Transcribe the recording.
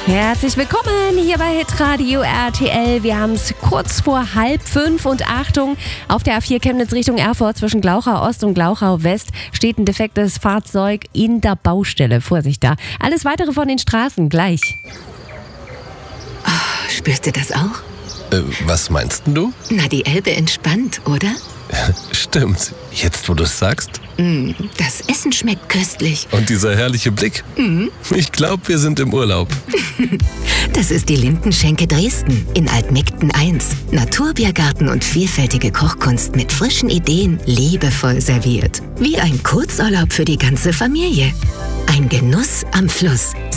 Herzlich willkommen hier bei Hitradio RTL. Wir haben es kurz vor 4:30 und Achtung, auf der A4 Chemnitz Richtung Erfurt zwischen Glauchau Ost und Glauchau West steht ein defektes Fahrzeug in der Baustelle. Vorsicht da. Alles weitere von den Straßen gleich. Oh, spürst du das auch? Was meinst denn du? Na, die Elbe entspannt, oder? Stimmt. Jetzt, wo du es sagst. Das Essen schmeckt köstlich. Und dieser herrliche Blick. Ich glaube, wir sind im Urlaub. Das ist die Lindenschenke Dresden in Altmegden 1. Naturbiergarten und vielfältige Kochkunst mit frischen Ideen, liebevoll serviert. Wie ein Kurzurlaub für die ganze Familie. Ein Genuss am Fluss.